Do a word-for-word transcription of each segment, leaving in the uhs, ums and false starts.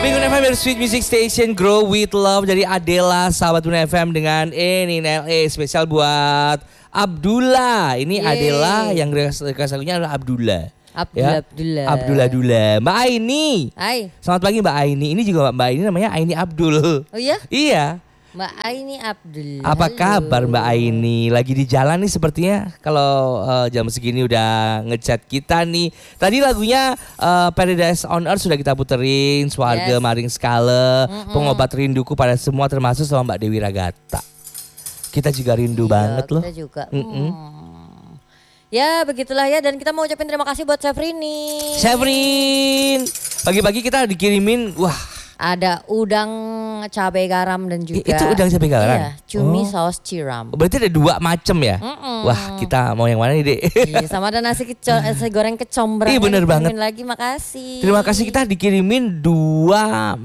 Bingung F M dari Sweet Music Station, Grow with Love dari Adela, sahabat Bingung F M dengan ini L A spesial buat Abdullah. Ini Yeay. Adela yang request lagunya adalah Abdullah. Abdullah, ya. Abdullah. Abdullah Abdullah. Mbak Aini. Hai. Selamat pagi Mbak Aini. Ini juga Mbak Aini namanya Aini Abdul. Oh iya? Iya. Mbak Aini Abdul. Apa Halo. kabar Mbak Aini? Lagi di jalan nih sepertinya. Kalau uh, jam segini udah ngechat kita nih. Tadi lagunya uh, Paradise on Earth sudah kita puterin. Swarga Yes. Maring Skala, Mm-mm. Pengobat Rinduku pada semua, termasuk sama Mbak Dewi Ragata. Kita juga rindu Iya, banget loh. Kita juga. Mm-mm. Hmm. Ya begitulah ya, dan kita mau ucapin terima kasih buat Syafrini. Syafrin, pagi-pagi kita dikirimin, wah. Ada udang cabai garam dan juga Itu udang cabai garam? Iya, cumi Oh. saus ciram. Berarti ada dua macam ya? Mm-mm. Wah, kita mau yang mana nih, Dek? Iya, sama ada nasi, keco- nasi goreng kecombrang. Ih, bener banget. Lagi, makasih. Terima kasih, kita dikirimin dua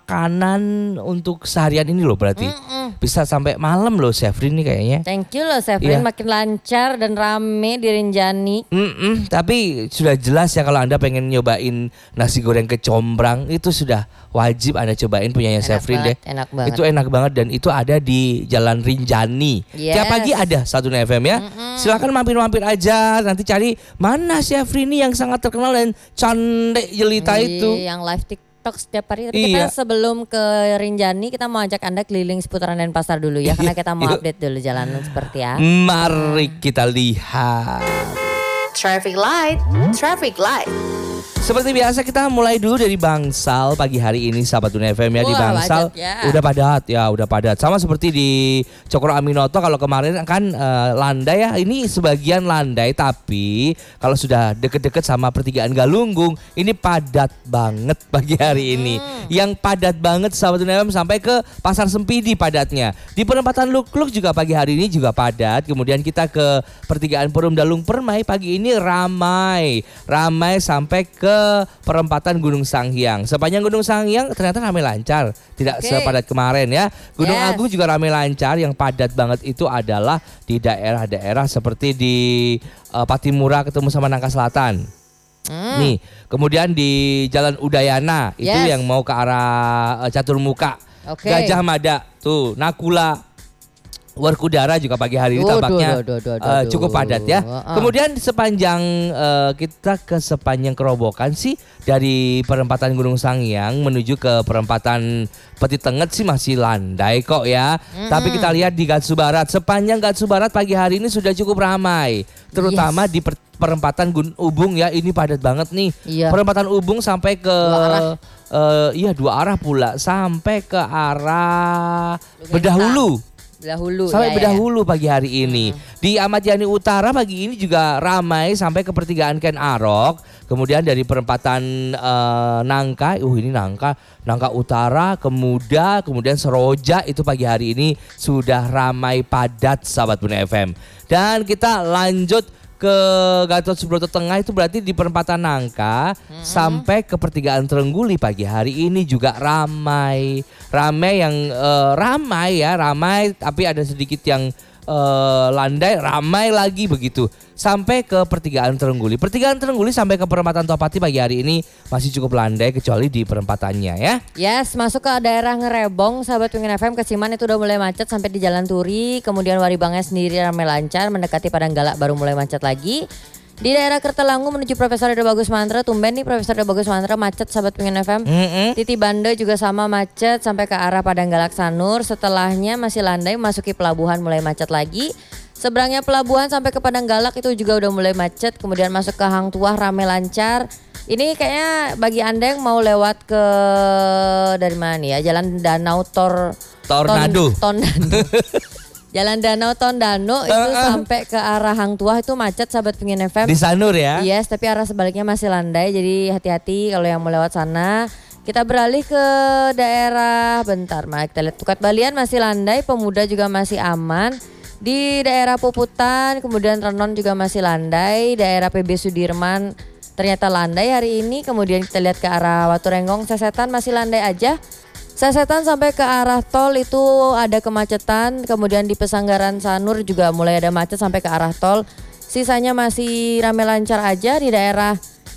makanan untuk seharian ini loh berarti. Mm-mm. Bisa sampai malam loh Syafrin nih kayaknya. Thank you loh Syafrin, Iya. makin lancar dan rame di Rinjani. Mm-mm, tapi sudah jelas ya kalau Anda pengen nyobain nasi goreng kecombrang itu sudah wajib Anda cobain punyanya Enak Syafrin deh. banget, enak banget. Itu enak banget dan itu ada di Jalan Rinjani. Yes. Tiap pagi ada satu F M ya. Mm-mm. Silakan mampir-mampir aja, nanti cari mana Syafrin ini yang sangat terkenal dan cantik jelita Iya, itu. yang live TikTok setiap hari. Tapi Iya. kita sebelum ke Rinjani, kita mau ajak Anda keliling seputaran Denpasar dulu ya, karena kita mau Yuk. update dulu jalanan seperti ya. Mari kita lihat. Traffic light, traffic light. Seperti biasa kita mulai dulu dari Bangsal pagi hari ini sahabat Dunia F M ya. Di Wah, Bangsal padat ya. udah padat ya, udah padat. Sama seperti di Cokro Aminoto, kalau kemarin kan eh, landai ya, ini sebagian landai, tapi kalau sudah deket-deket sama pertigaan Galunggung ini padat banget pagi hari ini. Yang padat banget sahabat Dunia F M sampai ke Pasar Sempidi padatnya. Di perempatan Luk-Luk juga pagi hari ini juga padat. Kemudian kita ke pertigaan Perum Dalung Permai pagi ini ramai. Ramai sampai ke perempatan Gunung Sanghyang. Sepanjang Gunung Sanghyang ternyata ramai lancar, tidak Oke. sepadat kemarin ya. Gunung Yes. Agung juga ramai lancar. Yang padat banget itu adalah di daerah-daerah seperti di uh, Patimura ketemu sama Nangka Selatan. Hmm. Nih, kemudian di Jalan Udayana itu Yes. yang mau ke arah uh, Caturmuka. Oke. Gajah Mada tuh, Nakula, Werkudara juga pagi hari ini Duh, tampaknya duh, duh, duh, duh, uh, duh. cukup padat ya. Uh-uh. Kemudian sepanjang uh, kita ke sepanjang kerobokan sih dari perempatan Gunung Sanghyang menuju ke perempatan Peti Tenget sih masih landai kok ya. Mm-mm. Tapi kita lihat di Gatsu Barat, sepanjang Gatsu Barat pagi hari ini sudah cukup ramai, terutama Yes. di per- perempatan Gun Ubung ya, ini padat banget nih. Iya. Perempatan Ubung sampai ke Dua arah. eh, iya dua arah pula sampai ke arah Lungenita. Berdahulu. Dahulu Sampai ya, ya, Berdahulu pagi hari ini. Di Ahmad Yani Utara pagi ini juga ramai sampai ke pertigaan Ken Arok. Kemudian dari perempatan eh, Nangka, uh ini Nangka, Nangka Utara, Kemuda, kemudian Seroja itu pagi hari ini sudah ramai padat sahabat Bunda F M. Dan kita lanjut ke Gatot Subroto Tengah, itu berarti di perempatan Nangka sampai ke pertigaan Trengguli pagi hari ini juga ramai. Ramai yang eh, ramai ya, ramai tapi ada sedikit yang eh, landai, ramai lagi begitu. Sampai ke pertigaan Trengguli. Pertigaan Trengguli sampai ke perempatan Topati pagi hari ini masih cukup landai kecuali di perempatannya ya. Yes, masuk ke daerah Ngerebong, sahabat Wingin F M, Kesiman itu udah mulai macet sampai di Jalan Turi. Kemudian Waribangnya sendiri ramai lancar, mendekati Padanggalak baru mulai macet lagi. Di daerah Kertelangu menuju Profesor Edo Bagus Mantra, tumben nih Profesor Edo Bagus Mantra macet sahabat Wingin F M. Mm-mm. Titi Banda juga sama macet sampai ke arah Padanggalak Sanur. Setelahnya masih landai, masuki pelabuhan mulai macet lagi. Seberangnya pelabuhan sampai ke Padanggalak itu juga udah mulai macet. Kemudian masuk ke Hang Tuah ramai lancar. Ini kayaknya bagi Anda yang mau lewat ke dari mana nih ya? Jalan Danau Tor Tornado. Ton, Tondano. Jalan Danau Tondano itu Uh, uh. sampai ke arah Hang Tuah itu macet sahabat Pingin F M. Di Sanur ya. Yes, tapi arah sebaliknya masih landai, jadi hati-hati kalau yang mau lewat sana. Kita beralih ke daerah, bentar, mari kita lihat Tukat Balian masih landai, Pemuda juga masih aman. Di daerah Puputan, kemudian Renon juga masih landai, daerah P B Sudirman ternyata landai hari ini. Kemudian kita lihat ke arah Waturenggong, Sesetan masih landai aja. Sesetan sampai ke arah tol itu ada kemacetan, kemudian di Pesanggaran Sanur juga mulai ada macet sampai ke arah tol. Sisanya masih ramai lancar aja di daerah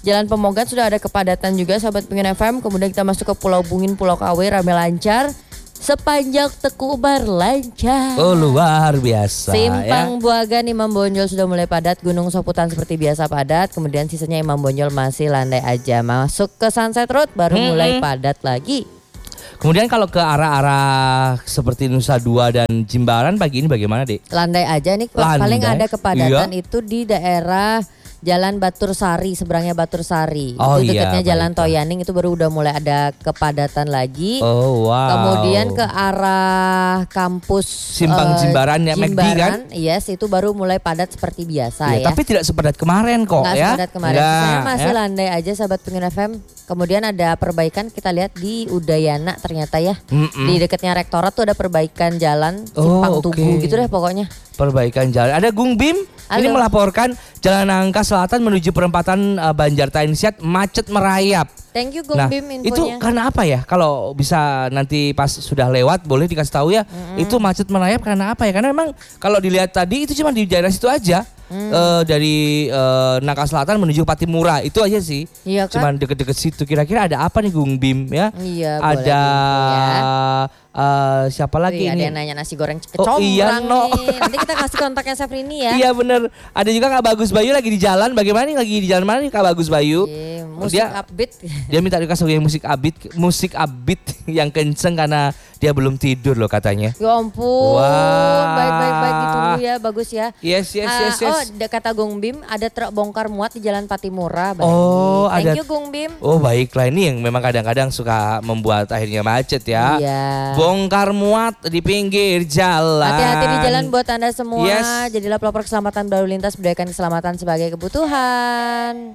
Jalan Pemogan sudah ada kepadatan juga sahabat Pingin F M. Kemudian kita masuk ke Pulau Bungin, Pulau K W rame lancar. Sepanjang Teku Umar lancar. Oh luar biasa. Simpang ya. Buagan Imam Bonjol sudah mulai padat. Gunung Soputan seperti biasa padat. Kemudian sisanya Imam Bonjol masih landai aja. Masuk ke Sunset Road baru Hmm. mulai padat lagi. Kemudian kalau ke arah-arah seperti Nusa Dua dan Jimbaran pagi ini bagaimana, Dek? Landai aja nih. Landai? Paling ada kepadatan Iya. itu di daerah Jalan Batur Sari, seberangnya Batur Sari. Oh itu iya, dekatnya Jalan baiklah. Toyaning itu baru udah mulai ada kepadatan lagi. Oh wow. Kemudian ke arah kampus Simpang eh, Jimbaran ya, McD kan? Jimbaran, yes, itu baru mulai padat seperti biasa Ya, ya. tapi tidak sepadat kemarin kok Nggak ya. sepadat kemarin. Nggak, Saya masih ya. landai aja sahabat Pingin F M. Kemudian ada perbaikan kita lihat di Udayana ternyata ya. Mm-mm. Di dekatnya Rektorat tuh ada perbaikan jalan Oh, Simpang oke. Tugu gitu deh pokoknya. Perbaikan jalan. Ada Gung Bim ini Halo. melaporkan Jalan Nangka Selatan menuju perempatan uh, Banjar Tainsiat macet merayap. Thank you Gung Nah, Bim itu infonya. karena apa ya? Kalau bisa nanti pas sudah lewat boleh dikasih tahu ya. Itu macet merayap karena apa ya? Karena memang kalau dilihat tadi itu cuma di daerah situ aja. Hmm. Eh, dari eh, Nangka Selatan menuju Patimura itu aja sih. Iya kan? Cuman deket-deket situ. Kira-kira ada apa nih Gung Bim ya? Iya, boleh Ada diinfo ya. eh, siapa lagi Wih, ada ini? yang nanya nasi goreng Oh, kecombrang iya, no. nih. Nanti kita kasih kontaknya Safrini ya. Iya bener. Ada juga Kak Bagus Bayu lagi di jalan. Bagaimana nih lagi di jalan mana nih Kak Bagus Bayu? Iya, musik Dia- upbeat. Dia minta dikasih yang musik abit, musik abit yang kenceng karena dia belum tidur loh katanya. Ya ampun. Wah. Baik baik baik ditunggu ya, bagus ya. Yes yes Ah, yes yes. Oh, da- kata Gung Bim ada truk bongkar muat di Jalan Patimura. Baik. Oh, Thank ada- you Gung Bim. Oh baiklah, ini yang memang kadang-kadang suka membuat akhirnya macet ya. Iya. Bongkar muat di pinggir jalan. Hati-hati di jalan buat Anda semua. Yes. Jadilah pelopor keselamatan berlalu lintas, budayakan keselamatan sebagai kebutuhan.